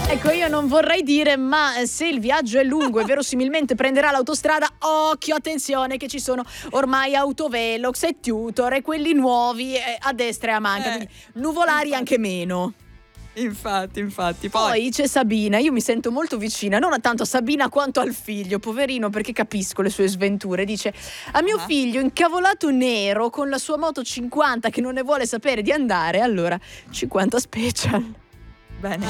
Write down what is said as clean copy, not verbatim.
Ecco, io non vorrei dire, ma se il viaggio è lungo e verosimilmente prenderà l'autostrada, occhio, attenzione che ci sono ormai autovelox e tutor e quelli nuovi a destra e a manca, quindi nuvolari anche meno. Infatti. Poi c'è Sabina, io mi sento molto vicina, non tanto a Sabina quanto al figlio, poverino, perché capisco le sue sventure. Dice: a mio figlio incavolato nero con la sua moto 50 che non ne vuole sapere di andare, allora 50 special. Bene.